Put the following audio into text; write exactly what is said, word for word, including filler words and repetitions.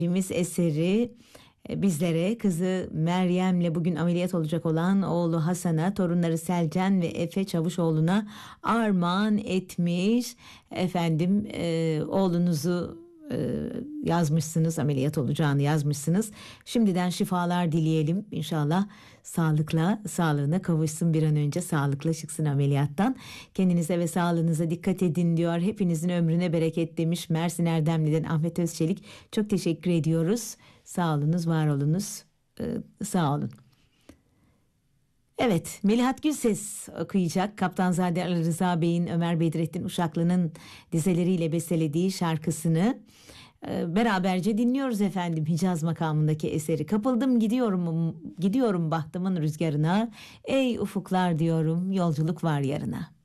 Biz eseri e, bizlere kızı Meryem'le bugün ameliyat olacak olan oğlu Hasan'a, torunları Selcan ve Efe Çavuşoğlu'na armağan etmiş. Efendim e, oğlunuzu e, yazmışsınız, ameliyat olacağını yazmışsınız. Şimdiden şifalar dileyelim. İnşallah sağlıkla, sağlığına kavuşsun, bir an önce sağlıkla çıksın ameliyattan. Kendinize ve sağlığınıza dikkat edin diyor. Hepinizin ömrüne bereket demiş Mersin Erdemli'den Ahmet Özçelik. Çok teşekkür ediyoruz. Sağ olunuz, var olunuz. Ee, sağ olun. Evet, Melihat Gülses okuyacak. Kaptanzade Ali Rıza Bey'in Ömer Bedrettin Uşaklı'nın dizeleriyle bestelediği şarkısını e, beraberce dinliyoruz efendim. Hicaz makamındaki eseri. Kapıldım gidiyorum, gidiyorum bahtımın rüzgarına. Ey ufuklar diyorum, yolculuk var yarına.